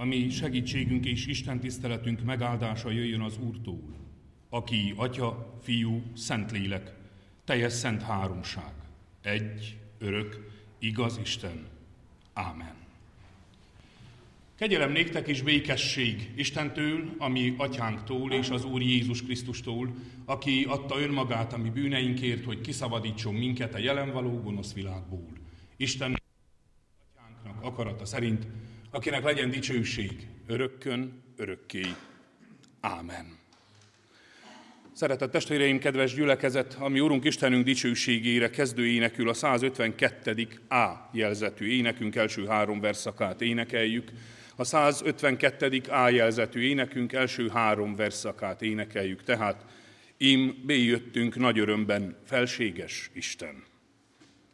ami segítségünk és Isten tiszteletünk megáldása jöjjön az Úrtól, aki Atya, Fiú, Szentlélek, teljes szent háromság, egy, örök, igaz Isten. Ámen. Kegyelem néktek és békesség Istentől, ami Atyánktól és az Úr Jézus Krisztustól, aki adta önmagát a mi bűneinkért, hogy kiszabadítson minket a jelenvaló gonosz világból. Isten Atyánknak akarata szerint, akinek legyen dicsőség örökkön, örökké. Ámen. Szeretett testvéreim, kedves gyülekezet, ami Urunk Istenünk dicsőségére kezdő énekül a 152. A jelzetű énekünk első 3 versszakát énekeljük. A 152. A jelzetű énekünk első 3 versszakát énekeljük, tehát Ím béjöttünk nagy örömben, felséges Isten.